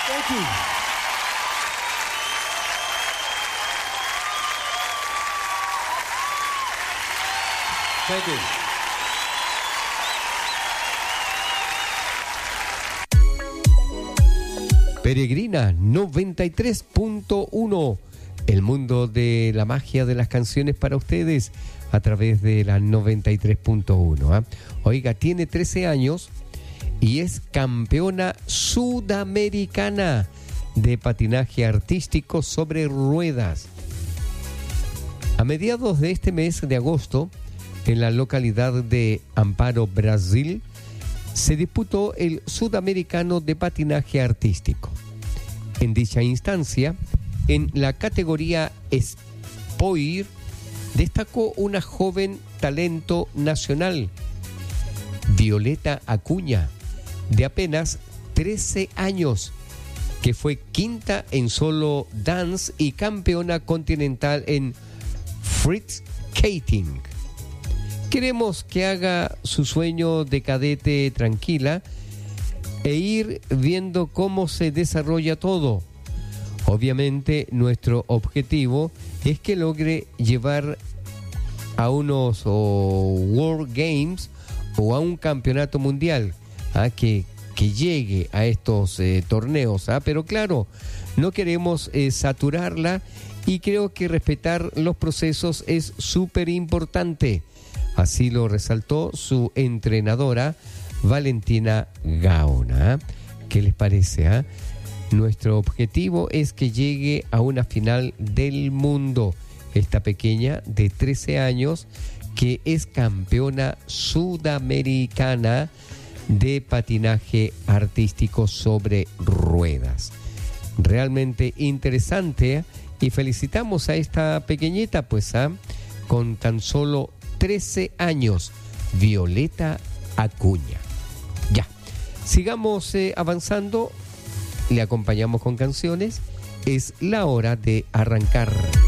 Thank you. Thank you. Peregrina 93.1, el mundo de la magia de las canciones para ustedes a través de la 93.1. Oiga, tiene 13 años y es campeona sudamericana de patinaje artístico sobre ruedas. A mediados de este mes de agosto, en la localidad de Amparo, Brasil, se disputó el Sudamericano de Patinaje Artístico. En dicha instancia, en la categoría Spoir, destacó una joven talento nacional, Violeta Acuña, de apenas 13 años, que fue quinta en solo dance y campeona continental en Fritz Skating. Queremos que haga su sueño de cadete tranquila e ir viendo cómo se desarrolla todo. Obviamente nuestro objetivo es que logre llevar a unos World Games o a un campeonato mundial, que llegue a estos torneos, pero claro, no queremos saturarla y creo que respetar los procesos es súper importante. Así lo resaltó su entrenadora, Valentina Gaona. ¿Qué les parece? Nuestro objetivo es que llegue a una final del mundo. Esta pequeña de 13 años que es campeona sudamericana de patinaje artístico sobre ruedas. Realmente interesante y felicitamos a esta pequeñita, pues, con tan solo 13 años, Violeta Acuña. Ya, sigamos avanzando, le acompañamos con canciones, es la hora de arrancar.